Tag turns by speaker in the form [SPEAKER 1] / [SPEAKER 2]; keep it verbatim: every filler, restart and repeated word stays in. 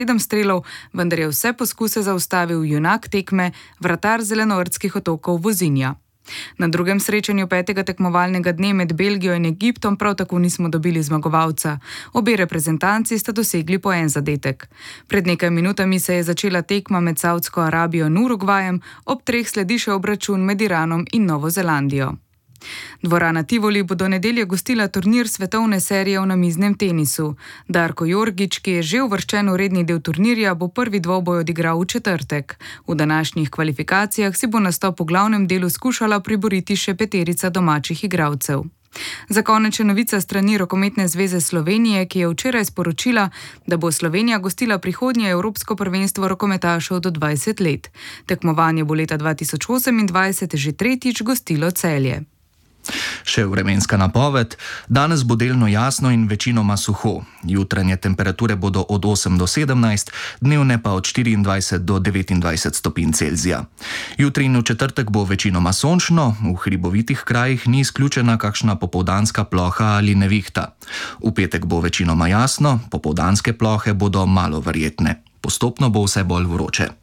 [SPEAKER 1] sedem strelov, vendar je vse poskuse zaustavil junak tekme, vratar Zelenortskih otokov Vozinja. Na drugem srečanju petega tekmovalnega dne med Belgijo in Egiptom prav tako nismo dobili zmagovalca. Obe reprezentanci sta dosegli po en zadetek. Pred nekaj minutami se je začela tekma med Savdsko Arabijo in Urugvajem, ob treh sledi še obračun med Iranom in Novo Zelandijo. Dvorana Tivoli bo do nedelje gostila turnir svetovne serije v namiznem tenisu. Darko Jorgić, ki je že uvrščen v redni del turnirja, bo prvi dvoboj odigral v četrtek. V današnjih kvalifikacijah si bo nastop v glavnem delu skušala priboriti še peterica domačih igralcev. Za konec še novica strani Rokometne zveze Slovenije, ki je včeraj sporočila, da bo Slovenija gostila prihodnje Evropsko prvenstvo rokometašev do dvajset let. Tekmovanje bo leta dva tisoč osemindvajset že tretjič gostilo Celje.
[SPEAKER 2] Še vremenska napoved. Danes bo delno jasno in večinoma suho. Jutranje temperature bodo od osem do sedemnajst, dnevne pa od štiriindvajset do devetindvajset stopinj Celzija. Jutri in v četrtek bo večinoma sončno, v hribovitih krajih ni izključena kakšna popoldanska ploha ali nevihta. V petek bo večinoma jasno, popoldanske plohe bodo malo verjetne. Postopno bo vse bolj vroče.